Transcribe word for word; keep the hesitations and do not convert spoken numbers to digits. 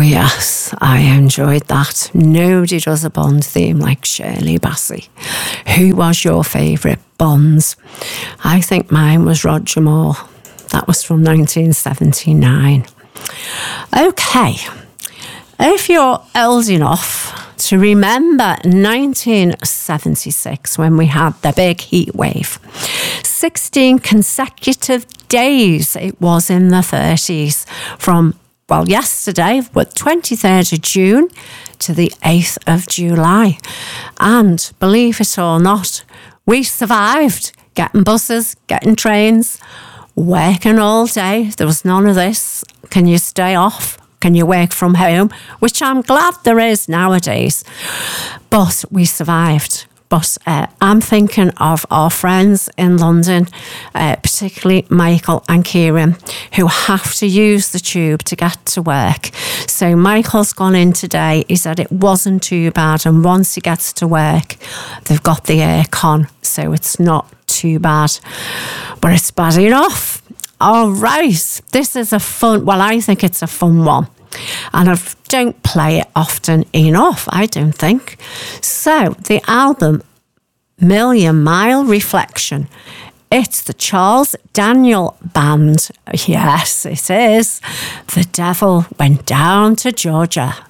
yes, I enjoyed that. Nobody does a Bond theme like Shirley Bassey. Who was your favourite Bonds? I think mine was Roger Moore. That was from nineteen seventy-nine. Okay, if you're old enough to remember nineteen seventy-six, when we had the big heat wave, sixteen consecutive days it was in the thirties, from, well, yesterday, but twenty-third of June to the eighth of July. And believe it or not, we survived getting buses, getting trains, working all day. There was none of this. Can you stay off? Can you work from home? Which I'm glad there is nowadays. But we survived. But uh, I'm thinking of our friends in London, uh, particularly Michael and Kieran, who have to use the tube to get to work. So Michael's gone in today. He said it wasn't too bad. And once he gets to work, they've got the aircon. So it's not too bad. But it's bad enough. All right. This is a fun, well, I think it's a fun one. And I don't play it often enough, I don't think. So, the album Million Mile Reflection. It's the Charles Daniel Band. Yes, it is. The Devil Went Down to Georgia.